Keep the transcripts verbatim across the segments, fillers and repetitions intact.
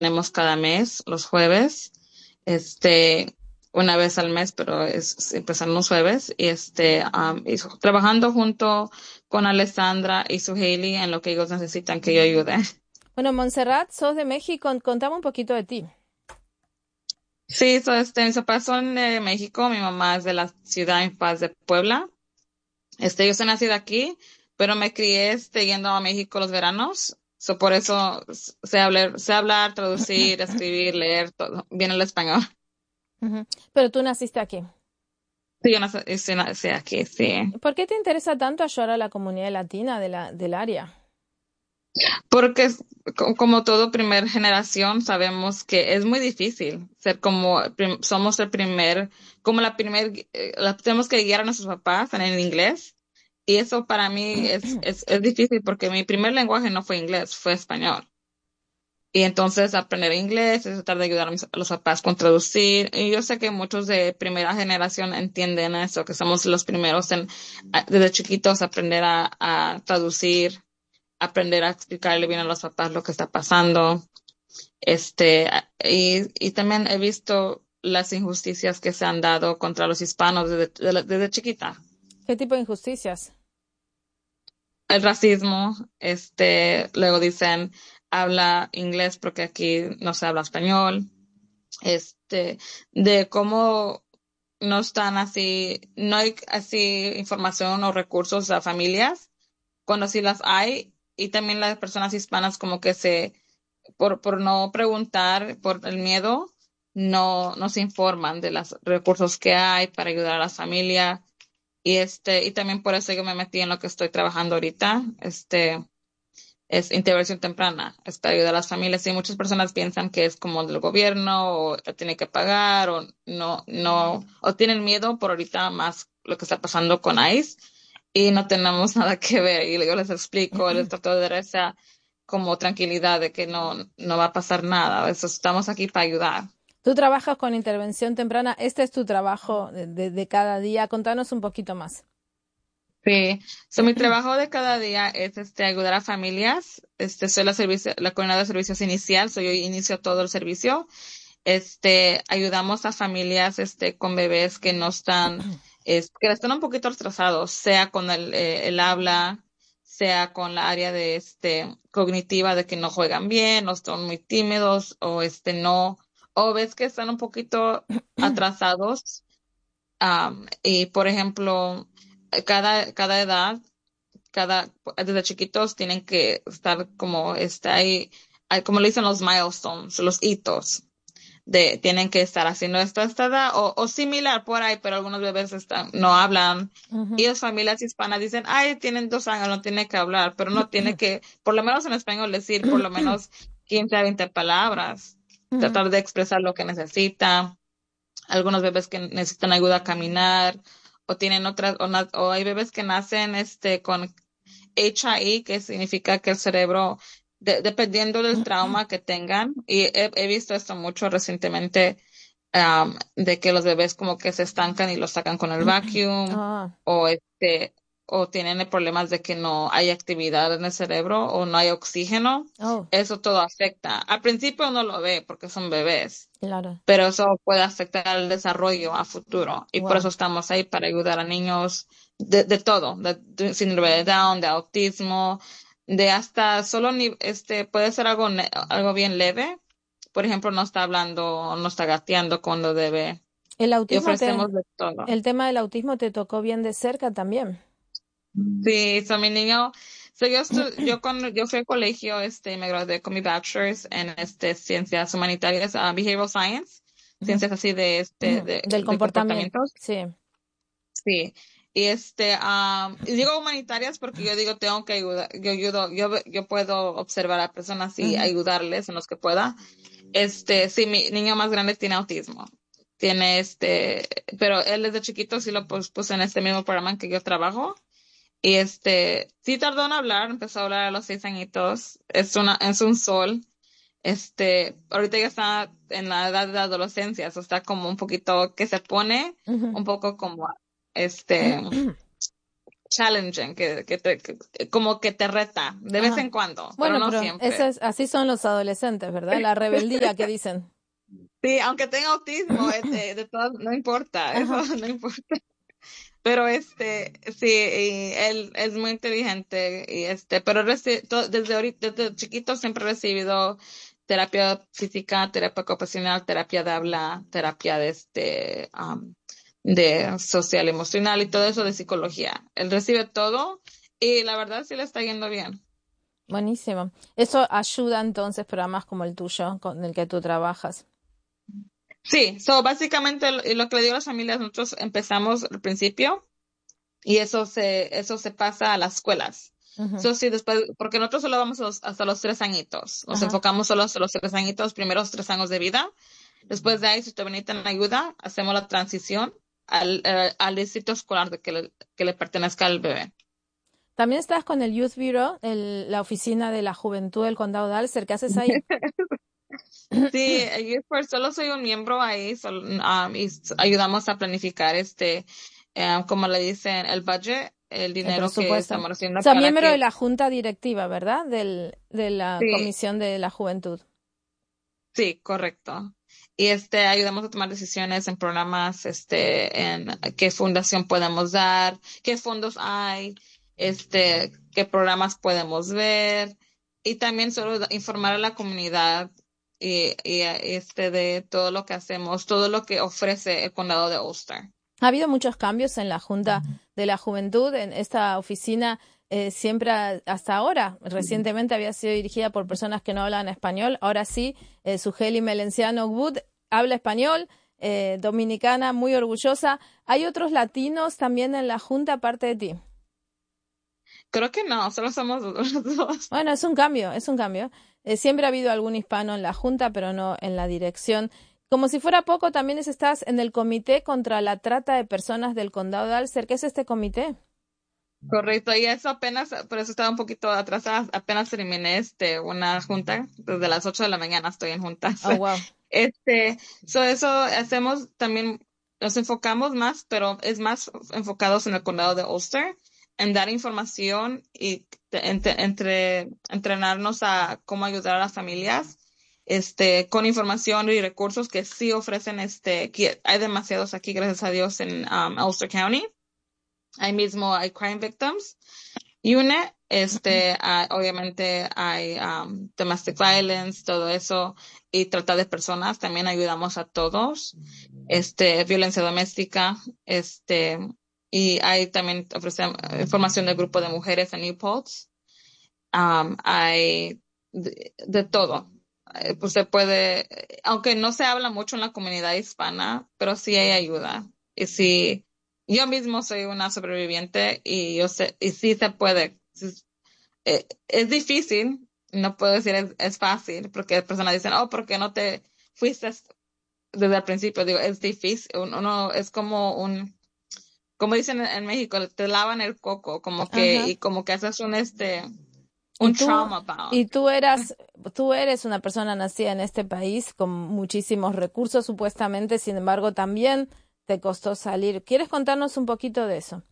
tenemos cada mes, los jueves, este, una vez al mes, pero es empezando los jueves, y este, um, y trabajando junto con Alessandra y su Hailey en lo que ellos necesitan que yo ayude. Bueno, Montserrat, sos de México, contame un poquito de ti. Sí, so, este, mis papás son de México, mi mamá es de la ciudad en Paz de Puebla. Este, yo soy nacida aquí, pero me crié este, yendo a México los veranos. So, por eso sé hablar, sé hablar, traducir, escribir, leer, todo. Bien el español. Ujú. Pero tú naciste aquí. Sí, yo nací, sí, nací aquí, sí. ¿Por qué te interesa tanto ayudar a la comunidad latina de la, del área? Porque es co- como todo primer generación, sabemos que es muy difícil ser como, prim- somos el primer, como la primer, eh, la- tenemos que guiar a nuestros papás en el inglés. Y eso para mí es, es, es difícil porque mi primer lenguaje no fue inglés, fue español. Y entonces aprender inglés es tratar de ayudar a, mis- a los papás con traducir. Y yo sé que muchos de primera generación entienden eso, que somos los primeros en, a- desde chiquitos aprender a, a traducir, aprender a explicarle bien a los papás lo que está pasando. Este, a- y, y también he visto las injusticias que se han dado contra los hispanos desde, desde desde chiquita. ¿Qué tipo de injusticias? El racismo, este, luego dicen, habla inglés porque aquí no se habla español. Este, de cómo no están así, no hay así información o recursos a familias, cuando sí las hay, y también las personas hispanas como que se, por, por no preguntar, por el miedo, no, no se informan de los recursos que hay para ayudar a las familias. Y este, y también por eso yo me metí en lo que estoy trabajando ahorita. Este, es intervención temprana, es para ayudar a las familias. Y muchas personas piensan que es como del gobierno o tiene que pagar o no, no, o tienen miedo por ahorita más lo que está pasando con ICE y no tenemos nada que ver. Y yo les explico, les trato de dar esa como tranquilidad de que no, no va a pasar nada. Eso, estamos aquí para ayudar. Tú trabajas con intervención temprana. Este es tu trabajo de, de- de cada día. Contanos un poquito más. Sí, so, mi trabajo de cada día es este ayudar a familias. Este soy la servicio, la coordinadora de servicios inicial, soy yo inicio todo el servicio. Este, ayudamos a familias este con bebés que no están, es, que están un poquito retrasados, sea con el, eh, el habla, sea con la área de este cognitiva de que no juegan bien, o son muy tímidos, o este no, o ves que están un poquito atrasados. Am, y por ejemplo, cada, cada edad, cada, desde chiquitos tienen que estar como está ahí, hay, como le dicen los milestones, los hitos de tienen que estar haciendo esto a esta edad o, o similar por ahí, pero algunos bebés están, no hablan. Y Ujú. las familias hispanas dicen, ay, tienen dos años, no tiene que hablar, pero no tiene que, por lo menos en español, decir por lo menos quince a veinte palabras, Ujú. tratar de expresar lo que necesita. Algunos bebés que necesitan ayuda a caminar o tienen otras, o, na- o hay bebés que nacen este con H I E, que significa que el cerebro, de- dependiendo del trauma que tengan, y he, he visto esto mucho recientemente, um, de que los bebés como que se estancan y los sacan con el vacuum, Ah, o este, o tienen problemas de que no hay actividad en el cerebro o no hay oxígeno. oh, Eso todo afecta. Al principio uno lo ve porque son bebés, claro. pero eso puede afectar el desarrollo a futuro. Y por eso Wow. estamos ahí para ayudar a niños de, de todo, de, de síndrome de Down, de autismo, de hasta solo ni, este puede ser algo ne- algo bien leve. Por ejemplo, no está hablando, no está gateando cuando debe. El Y autismo te, ofrecemos de todo. el tema del autismo te tocó bien de cerca también. Sí, so mi niño, so yo estu- yo cuando yo fui al colegio, este, me gradué con mi bachelor's en este ciencias humanitarias, ah, behavioral science, Ujú. ciencias así de este de, Del de comportamiento. comportamientos. Sí. Sí. Y este, am, y digo humanitarias porque yo digo tengo que ayudar, yo ayudo, yo ve- yo puedo observar a personas y Ujú. ayudarles en los que pueda. Este, sí, mi niño más grande tiene autismo. Tiene este, pero él desde chiquito sí lo pus- puse en este mismo programa en que yo trabajo. Y este, sí tardó en hablar, empezó a hablar a los seis añitos. Es una, es un sol. Este, ahorita ya está en la edad de adolescencia, o está como un poquito que se pone Ujú. un poco como este challenging, que, que te, que- como que te reta de vez Ajá. en cuando, pero Bueno, no pero eso siempre. es, así son los adolescentes, ¿verdad? La rebeldía que dicen. Sí, aunque tenga autismo, eh, de, de todas, no importa, eso Ajá. no importa. Pero este, sí, y él es muy inteligente y este, pero reci- to- desde ahorita, desde chiquito siempre he recibido terapia física, terapia ocupacional, terapia de habla, terapia de este, am, de social emocional y todo eso de psicología. Él recibe todo y la verdad sí le está yendo bien. Buenísimo. Eso ayuda entonces programas como el tuyo, con el que tú trabajas. Sí, so básicamente lo, y lo que le digo a las familias, nosotros empezamos al principio. Y eso se, eso se pasa a las escuelas. Ujú. Eso sí, después, porque nosotros solo vamos a los- hasta los tres añitos. Nos Ajá. enfocamos solo hasta los tres añitos, primeros tres años de vida. Después de ahí, si te necesitan ayuda, hacemos la transición al, eh, al distrito escolar de que le, que le pertenezca al bebé. También estás con el Youth Bureau, el- la oficina de la juventud del condado de Alser. ¿Qué haces ahí? Sí, yo pues solo soy un miembro ahí sol- um, y s- ayudamos a planificar este, eh, como le dicen, el budget, el El dinero que presupuesto. O estamos haciendo sea, para miembro de que la junta directiva, ¿verdad? Del, de la sí, Comisión de la Juventud. sí, correcto. Y este, ayudamos a tomar decisiones en programas, este, en qué fundación podemos dar, qué fondos hay, este, qué programas podemos ver, y también solo da- informar a la comunidad y, y, este, de todo lo que hacemos, todo lo que ofrece el condado de Ulster. Ha habido muchos cambios en la Junta de la Juventud. En esta oficina eh, siempre ha- hasta ahora, recientemente había sido dirigida por personas que no hablan español. Ahora sí, eh, Sugeli Melenciano Wood habla español, eh, dominicana, muy orgullosa. ¿Hay otros latinos también en la Junta aparte de ti? Creo que no, solo somos los dos. Bueno, es un cambio, es un cambio. Eh, siempre ha habido algún hispano en la Junta, pero no en la dirección. Como si fuera poco, también es- estás en el Comité contra la Trata de Personas del Condado de Ulster. ¿Qué es este comité? Correcto, y eso apenas, por eso estaba un poquito atrasada, apenas terminé este, una junta, desde las ocho de la mañana estoy en juntas. Oh, wow. Este, so eso hacemos también, nos enfocamos más, pero es más enfocados en el condado de Ulster, en dar información y te- entre, entre- entrenarnos a cómo ayudar a las familias, este, con información y recursos que sí ofrecen, este, que hay demasiados aquí, gracias a Dios, en um, Ulster County. Ahí mismo hay crime victims unit, este, ah, obviamente hay um, domestic violence, todo eso, y trata de personas, también ayudamos a todos, este, violencia doméstica, este, y hay también ofrecemos información del grupo de mujeres en Newport. Um, hay de, de todo. Eh, Pues se puede, aunque no se habla mucho en la comunidad hispana, pero sí hay ayuda. Y sí, yo mismo soy una sobreviviente y yo sé, y sí se puede. Sí, eh, es difícil, no puedo decir es, es fácil, porque personas dicen, oh, ¿por qué no te fuiste desde el principio? Digo, es difícil, uno, uno- es como un, como dicen en, en México, te lavan el coco, como que, Ajá. y como que haces un, este, Y un tú, trauma bond. y tú eras, tú eres una persona nacida en este país con muchísimos recursos, supuestamente, sin embargo, también te costó salir. ¿Quieres contarnos un poquito de eso?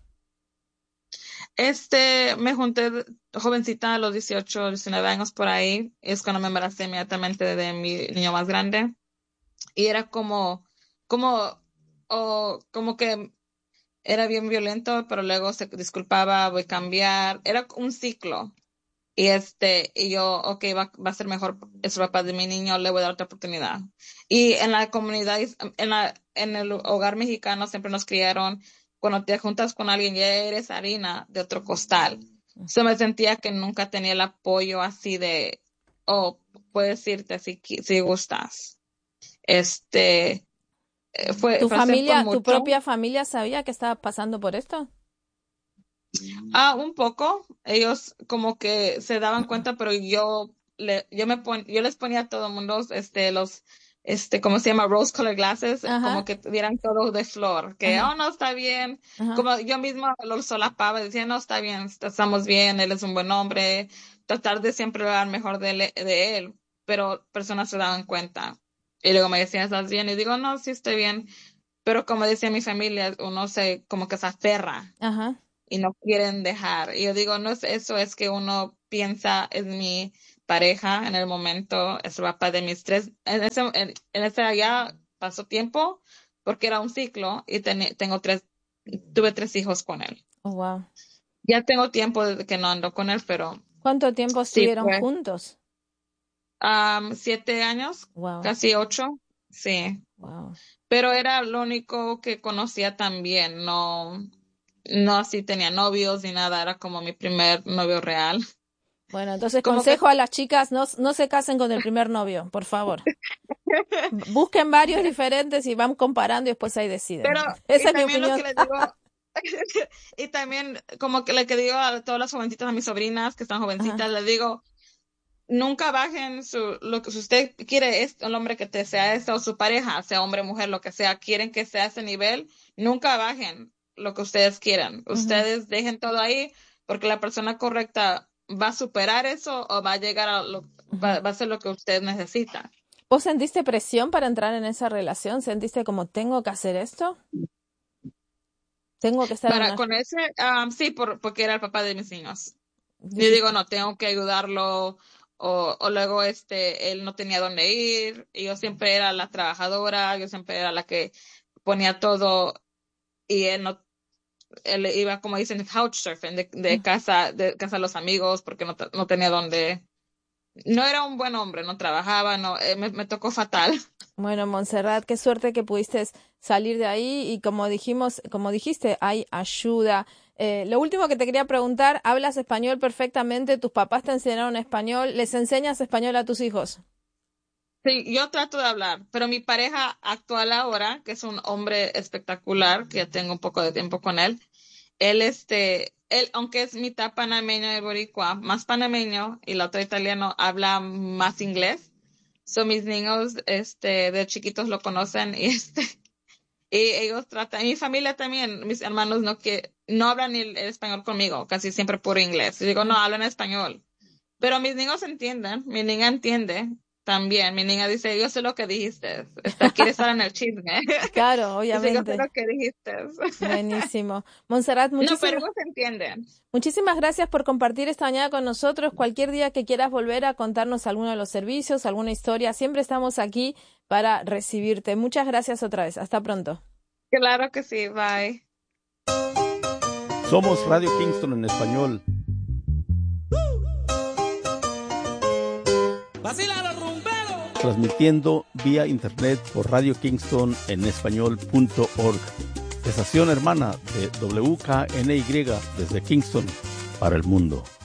Este, me junté de- jovencita a los dieciocho diecinueve años por ahí. Es cuando me embaracé inmediatamente de mi niño más grande. Y era como, como, o como que era bien violento, pero luego se disculpaba, voy a cambiar. Era un ciclo. Y este, y yo, ok, va, va a ser mejor, es el papá de mi niño, le voy a dar otra oportunidad. Y en la comunidad, en la, en el hogar mexicano siempre nos criaron, cuando te juntas con alguien, ya eres harina de otro costal. So me sentía que nunca tenía el apoyo así de, oh, puedes irte si, qui- si gustas. Este, eh, fue, ¿Tu pasé por familia, tu mucho. propia familia sabía que estabas pasando por esto? Ah, un poco. Ellos como que se daban cuenta, pero yo le, yo me pon, yo les ponía a todo el mundo, este, los, este, ¿cómo se llama? Rose colored glasses, como Ajá, que tuvieran todo de flor, que, ajá, oh, no, está bien. ajá. Como yo misma lo solapaba, decía, no, está bien, estamos bien, él es un buen hombre, tratar de siempre hablar mejor de él, de él, pero personas se daban cuenta. Y luego me decían, ¿estás bien? Y digo, no, sí estoy bien. Pero como decía mi familia, uno se, como que se aferra Ajá. y no quieren dejar. Y yo digo, no es eso, es que uno piensa, es mi pareja en el momento, es el papá de mis tres, en ese, en, en ese ya pasó tiempo porque era un ciclo y ten- tengo tres, tuve tres hijos con él. Oh, wow. Ya tengo tiempo de que no ando con él, pero ¿Cuánto tiempo sí, estuvieron pues, juntos? am, siete años, Wow, casi ocho, sí. wow. Pero era lo único que conocía también, no, no así tenía novios ni nada, era como mi primer novio real. Bueno, entonces Como que consejo a las chicas, no, no se casen con el primer novio, por favor. B- Busquen varios diferentes y van comparando y después ahí Pero, deciden. y Esa es mi también lo opinión. que le digo, y también como que le que digo a todas las jovencitas, a mis sobrinas que están Ajá. jovencitas, les digo, nunca bajen su, lo que si usted quiere es el hombre que te sea eso, o su pareja, sea hombre, mujer, lo que sea, quieren que sea ese nivel, nunca bajen lo que ustedes quieran. Ujú. Ustedes dejen todo ahí, porque la persona correcta va a superar eso o va a llegar a lo, Ujú. va, va a ser lo que usted necesita. ¿Vos sentiste presión para entrar en esa relación? ¿Sentiste como tengo que hacer esto? ¿Tengo que estar en Para una... con ese, um, sí, por, porque era el papá de mis niños. Yo digo, Dijiste, no, tengo que ayudarlo, o, o luego este, él no tenía dónde ir, y yo siempre era la trabajadora, yo siempre era la que ponía todo, y él no, él iba, como dicen, couchsurfing, de, de "Mm, casa, de casa a los amigos, porque no, te- no tenía dónde, no era un buen hombre, no trabajaba, no, eh, me, me tocó fatal. bueno, Montserrat, qué suerte que pudiste salir de ahí y como dijimos, como dijiste, hay ayuda. Eh, lo último que te quería preguntar, ¿hablas español perfectamente? ¿Tus papás te enseñaron español? ¿Les enseñas español a tus hijos? Sí, yo trato de hablar, pero mi pareja actual ahora, que es un hombre espectacular, que ya tengo un poco de tiempo con él, él, este, él, aunque es mitad panameño y boricua, más panameño y la otra italiano, habla más inglés. So mis niños, este, de chiquitos lo conocen y este, y ellos tratan, y mi familia también, mis hermanos no que, no hablan el, el español conmigo, casi siempre puro inglés. Y digo, no, Mm. hablan español. Pero mis niños entienden, mi niña entiende también. Mi niña dice, yo sé lo que dijiste, está, quiere estar en el chisme. Claro, Dice, yo sé obviamente. lo que dijiste. Buenísimo. Montserrat, No, pero muchísimas, ellos entienden. muchísimas gracias por compartir esta mañana con nosotros. Cualquier día que quieras volver a contarnos alguno de los servicios, alguna historia, siempre estamos aquí para recibirte. Muchas gracias otra vez. Hasta pronto. Claro que sí, bye. Somos Radio Kingston en español. ¡Vacila los rumberos! Transmitiendo vía internet por Radio Kingston en español punto org. Estación hermana de W K N Y desde Kingston para el mundo.